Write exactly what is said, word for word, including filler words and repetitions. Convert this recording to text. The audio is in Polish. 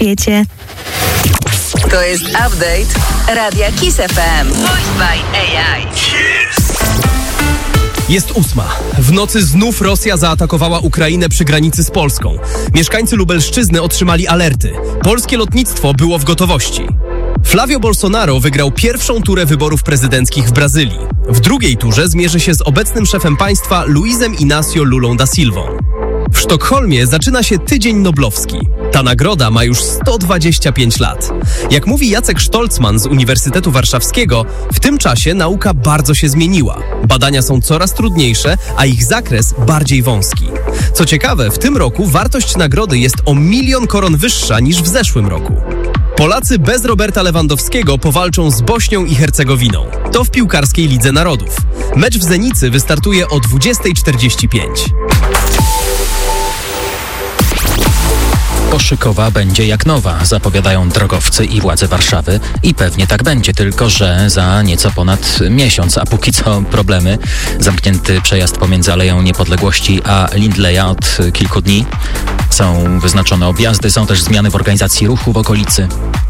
świecie. To jest update Radia Kiss F M. Voiced by A I. Jest ósma. W nocy znów Rosja zaatakowała Ukrainę przy granicy z Polską. Mieszkańcy Lubelszczyzny otrzymali alerty. Polskie lotnictwo było w gotowości. Flavio Bolsonaro wygrał pierwszą turę wyborów prezydenckich w Brazylii. W drugiej turze zmierzy się z obecnym szefem państwa Luizem Inácio Lulą da Silvą. W Sztokholmie zaczyna się Tydzień Noblowski. Ta nagroda ma już sto dwadzieścia pięć lat. Jak mówi Jacek Sztolcman z Uniwersytetu Warszawskiego, w tym czasie nauka bardzo się zmieniła. Badania są coraz trudniejsze, a ich zakres bardziej wąski. Co ciekawe, w tym roku wartość nagrody jest o milion koron wyższa niż w zeszłym roku. Polacy bez Roberta Lewandowskiego powalczą z Bośnią i Hercegowiną. To w piłkarskiej Lidze Narodów. Mecz w Zenicy wystartuje o dwudziesta czterdzieści pięć. Koszykowa będzie jak nowa, zapowiadają drogowcy i władze Warszawy. I pewnie tak będzie, tylko że za nieco ponad miesiąc, a póki co problemy. Zamknięty przejazd pomiędzy Aleją Niepodległości a Lindleya od kilku dni. Są wyznaczone objazdy, są też zmiany w organizacji ruchu w okolicy.